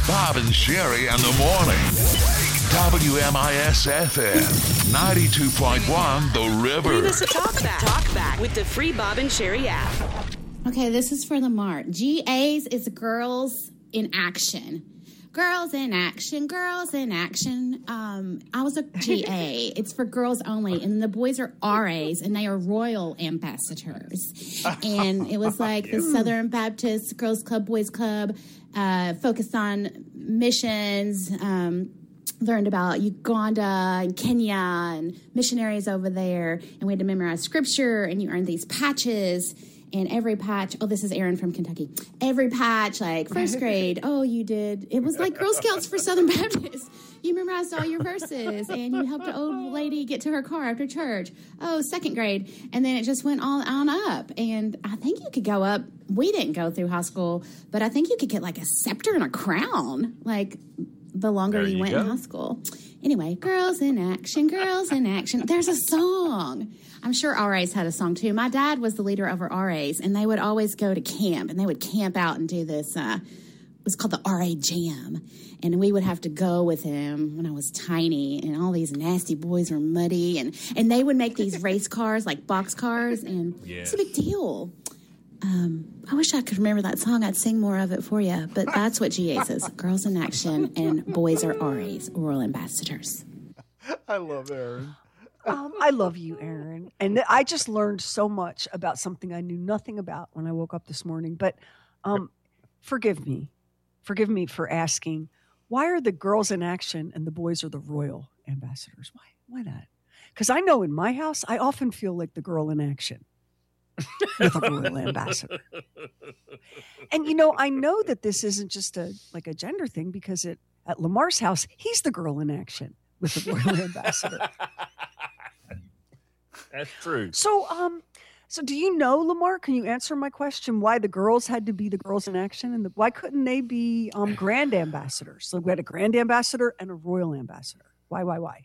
Bob and Sherry in the morning. WMIS-FM, 92.1 The River. Leave us a talk back with the free Bob and Sherry app. Okay, this is for Lamar. GAs is Girls in Action. Girls in Action, Girls in Action. I was a GA. It's for girls only. And the boys are RAs, and they are Royal Ambassadors. And it was like the Southern Baptist Girls Club, Boys Club, focused on missions, learned about Uganda and Kenya and missionaries over there. And we had to memorize scripture, and you earned these patches. And every patch, this is Erin from Kentucky. Every patch, like first grade, you did. It was like Girl Scouts for Southern Baptists. You memorized all your verses, and you helped an old lady get to her car after church. Second grade. And then it just went on up. And I think you could go up. We didn't go through high school, but I think you could get like a scepter and a crown, like the longer you went in high school. Anyway, Girls in Action, Girls in Action. There's a song. I'm sure RAs had a song, too. My dad was the leader of our RAs, and they would always go to camp, and they would camp out and do this. It was called the RA Jam, and we would have to go with him when I was tiny, and all these nasty boys were muddy, and they would make these race cars, like box cars, and it's a big deal. I wish I could remember that song. I'd sing more of it for you, but that's what GAs is. Girls in Action, and boys are RAs, Royal Ambassadors. I love Erin. I love you, Erin. And I just learned so much about something I knew nothing about when I woke up this morning. But forgive me. Forgive me for asking, why are the girls in action and the boys are the Royal Ambassadors? Why that? Because I know in my house, I often feel like the girl in action with a Royal Ambassador. And, I know that this isn't just a gender thing because at Lamar's house, he's the girl in action with the Royal Ambassador. That's true. So do you know, Lamar, can you answer my question, why the girls had to be the girls in action? And why couldn't they be grand ambassadors? So we had a grand ambassador and a royal ambassador. Why?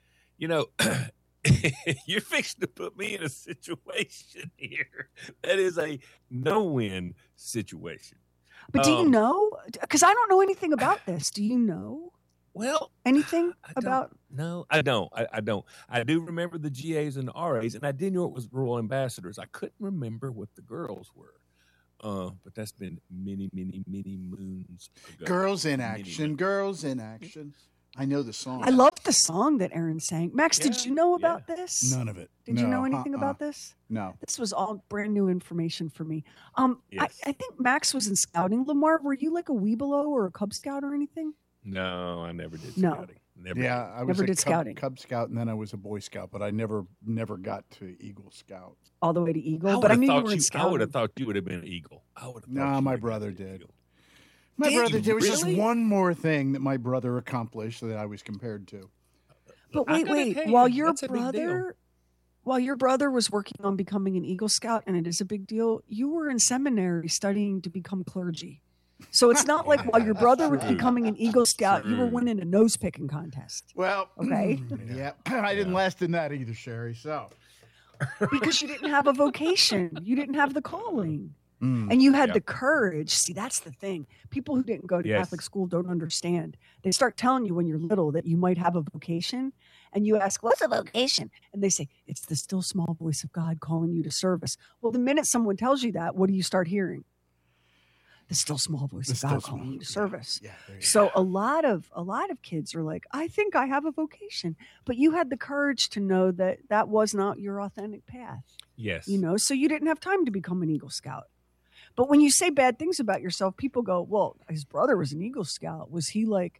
You're fixing to put me in a situation here. That is a no-win situation. But do you know? Because I don't know anything about this. Do you know? Well, anything about? No, I don't. I don't. I do remember the GAs and the RAs, and I did know it was Royal Ambassadors. I couldn't remember what the girls were. But that's been many, many, many moons ago. Girls in Action, Girls in Action. I know the song. I love the song that Erin sang. Max, did you know about this? None of it. Did you know anything about this? No. This was all brand new information for me. Yes. I think Max was in scouting. Lamar, were you like a Weebelo or a Cub Scout or anything? No, I never did No. scouting. I was never a did scouting. Cub Scout, and then I was a Boy Scout, but I never got to Eagle Scout. All the way to Eagle? But I knew you were in I scouting. would have thought you would have been an Eagle. No, my brother did. There was just one more thing that my brother accomplished that I was compared to. But wait, while your brother was working on becoming an Eagle Scout, and it is a big deal, you were in seminary studying to become clergy. So it's not like while your brother was becoming an Eagle Scout, you were winning a nose picking contest. Well, okay. Yeah, I didn't last in that either, Sherry. So because you didn't have a vocation, you didn't have the calling. And you had the courage. See, that's the thing. People who didn't go to Catholic school don't understand. They start telling you when you're little that you might have a vocation. And you ask, what's a vocation? And they say, it's the still small voice of God calling you to service. Well, the minute someone tells you that, what do you start hearing? The still small voice of God calling you to service. Yeah, so a lot of kids are like, I think I have a vocation. But you had the courage to know that that was not your authentic path. Yes. So you didn't have time to become an Eagle Scout. But when you say bad things about yourself, people go, well, his brother was an Eagle Scout. Was he like,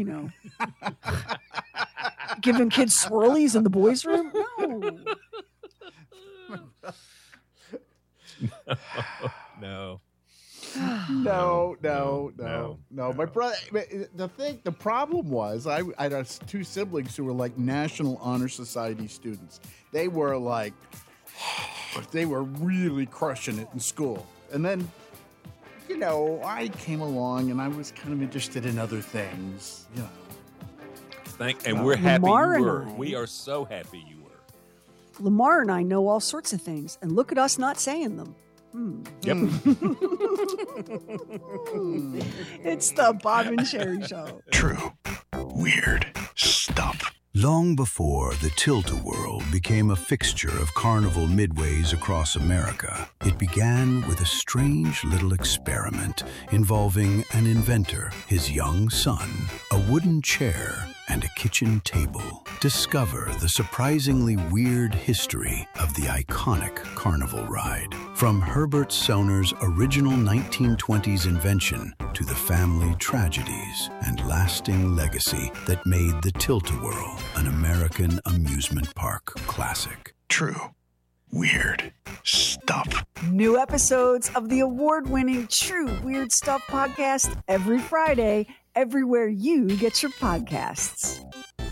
giving kids swirlies in the boys' room? No. No. My brother. The problem was, I had two siblings who were like National Honor Society students. They were really crushing it in school. And then, I came along and I was kind of interested in other things. And we're happy you were. We are so happy you were. Lamar and I know all sorts of things, and look at us not saying them. Yep. It's the Bob and Sherry Show. True. Weird stuff. Long before the Tilt-A-Whirl became a fixture of carnival midways across America, it began with a strange little experiment involving an inventor, his young son, a wooden chair, and a kitchen table. Discover the surprisingly weird history of the iconic carnival ride. From Herbert Soner's original 1920s invention to the family tragedies and lasting legacy that made the Tilt-A-Whirl an American amusement park classic. True. Weird stuff. New episodes of the award-winning True Weird Stuff podcast every Friday, everywhere you get your podcasts.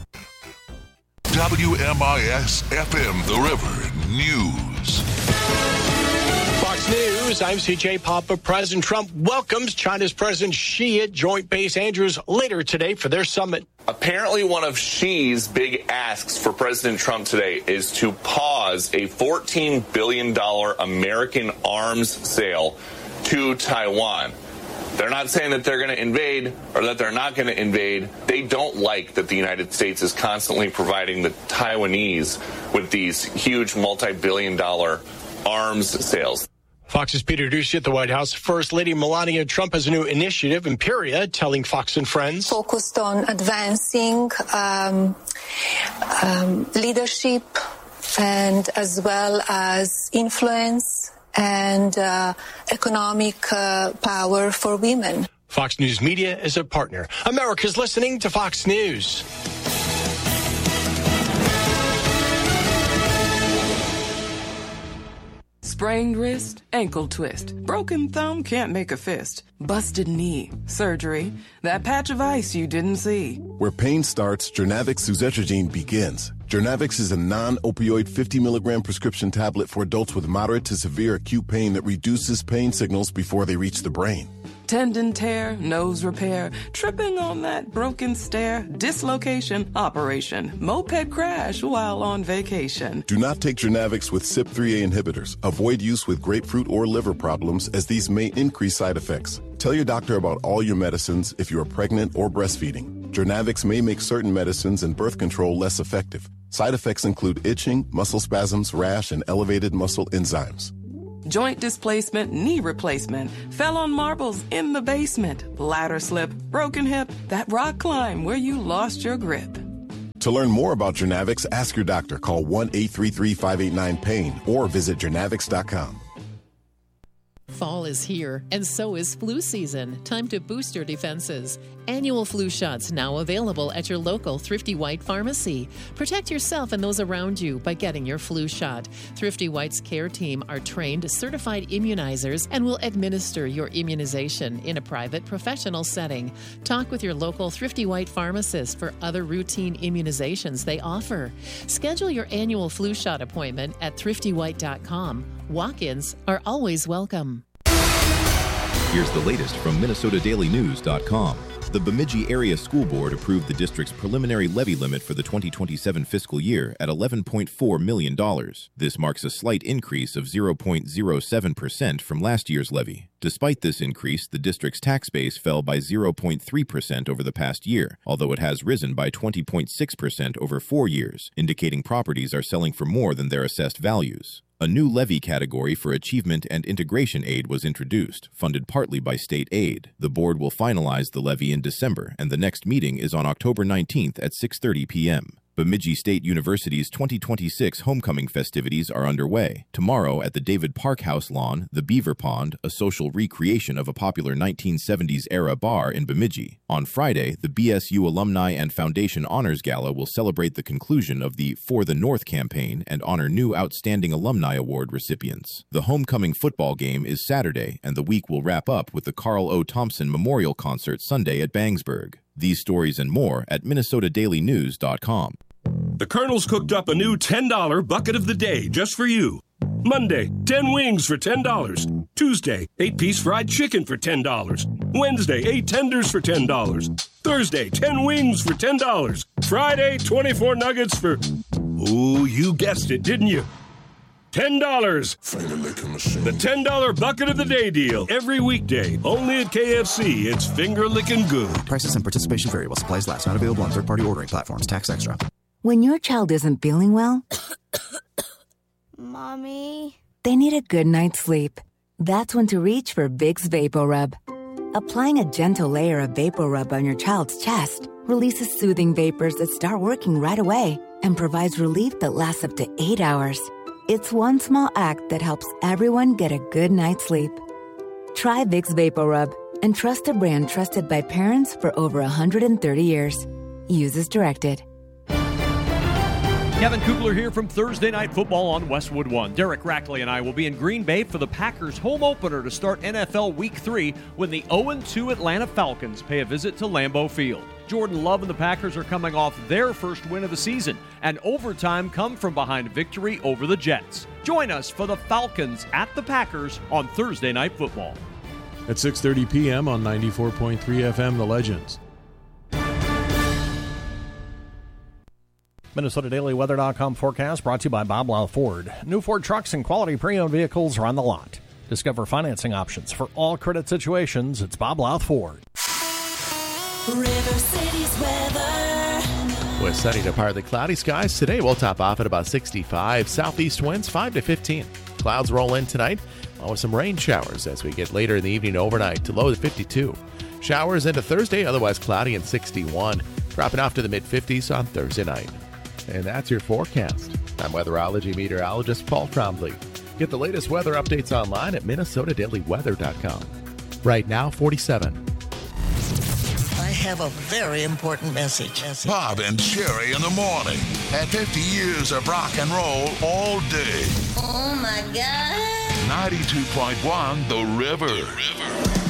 WMIS FM The River News. Fox News, I'm CJ Papa. President Trump welcomes China's President Xi at Joint Base Andrews later today for their summit. Apparently, one of Xi's big asks for President Trump today is to pause a $14 billion American arms sale to Taiwan. They're not saying that they're going to invade or that they're not going to invade. They don't like that the United States is constantly providing the Taiwanese with these huge multi-billion-dollar arms sales. Fox's Peter Doocy at the White House. First Lady Melania Trump has a new initiative, Imperia, telling Fox and Friends. Focused on advancing leadership and as well as influence and economic power for women. Fox News Media is a partner. America's listening to Fox News. Sprained wrist, ankle twist, broken thumb, can't make a fist, busted knee, surgery, that patch of ice you didn't see. Where pain starts, Journavx suzetrigine begins. Journavx is a non-opioid 50 milligram prescription tablet for adults with moderate to severe acute pain that reduces pain signals before they reach the brain. Tendon tear, nose repair, tripping on that broken stair, dislocation, operation, moped crash while on vacation. Do not take Journavx with CYP3A inhibitors. Avoid use with grapefruit or liver problems as these may increase side effects. Tell your doctor about all your medicines if you are pregnant or breastfeeding. Journavx may make certain medicines and birth control less effective. Side effects include itching, muscle spasms, rash, and elevated muscle enzymes. Joint displacement, knee replacement, fell on marbles in the basement, ladder slip, broken hip, that rock climb where you lost your grip. To learn more about Journavx, ask your doctor. Call 1-833-589-PAIN or visit journavx.com. Fall is here, and so is flu season. Time to boost your defenses. Annual flu shots now available at your local Thrifty White pharmacy. Protect yourself and those around you by getting your flu shot. Thrifty White's care team are trained, certified immunizers and will administer your immunization in a private, professional setting. Talk with your local Thrifty White pharmacist for other routine immunizations they offer. Schedule your annual flu shot appointment at thriftywhite.com. Walk-ins are always welcome. Here's the latest from MinnesotaDailyNews.com. The Bemidji Area School Board approved the district's preliminary levy limit for the 2027 fiscal year at $11.4 million. This marks a slight increase of 0.07% from last year's levy. Despite this increase, the district's tax base fell by 0.3% over the past year, although it has risen by 20.6% over 4 years, indicating properties are selling for more than their assessed values. A new levy category for achievement and integration aid was introduced, funded partly by state aid. The board will finalize the levy in December, and the next meeting is on October 19th at 6:30 p.m. Bemidji State University's 2026 homecoming festivities are underway. Tomorrow at the David Park House lawn, the Beaver Pond, a social recreation of a popular 1970s-era bar in Bemidji. On Friday, the BSU Alumni and Foundation Honors Gala will celebrate the conclusion of the For the North campaign and honor new Outstanding Alumni Award recipients. The homecoming football game is Saturday, and the week will wrap up with the Carl O. Thompson Memorial Concert Sunday at Bangsburg. These stories and more at MinnesotaDailyNews.com. The Colonel's cooked up a new $10 bucket of the day just for you. Monday, 10 wings for $10. Tuesday, 8-piece fried chicken for $10. Wednesday, 8 tenders for $10. Thursday, 10 wings for $10. Friday, 24 nuggets for... Ooh, you guessed it, didn't you? $10. The $10 bucket of the day deal. Every weekday. Only at KFC. It's finger-licking good. Prices and participation vary while supplies last. Not available on third-party ordering platforms. Tax extra. When your child isn't feeling well, Mommy, they need a good night's sleep. That's when to reach for Vicks VapoRub. Applying a gentle layer of VapoRub on your child's chest releases soothing vapors that start working right away and provides relief that lasts up to 8 hours. It's one small act that helps everyone get a good night's sleep. Try Vicks VapoRub and trust a brand trusted by parents for over 130 years. Use as directed. Kevin Kugler here from Thursday Night Football on Westwood One. Derek Rackley and I will be in Green Bay for the Packers home opener to start NFL Week 3 when the 0-2 Atlanta Falcons pay a visit to Lambeau Field. Jordan Love and the Packers are coming off their first win of the season, and overtime come from behind victory over the Jets. Join us for the Falcons at the Packers on Thursday Night Football. At 6:30 p.m. on 94.3 FM, The Legends. MinnesotaDailyWeather.com forecast brought to you by Bob Louth Ford. New Ford trucks and quality pre-owned vehicles are on the lot. Discover financing options for all credit situations. It's Bob Louth Ford. River City's weather. With sunny to partly cloudy skies today, we'll top off at about 65. Southeast winds 5 to 15. Clouds roll in tonight, along with some rain showers as we get later in the evening overnight to low to 52. Showers into Thursday, otherwise cloudy and 61. Dropping off to the mid-50s on Thursday night. And that's your forecast. I'm weatherology meteorologist Paul Trombley. Get the latest weather updates online at MinnesotaDailyWeather.com. Right now, 47. I have a very important message. Bob and Sherry in the morning. At 50 years of rock and roll all day. Oh, my God. 92.1 The River.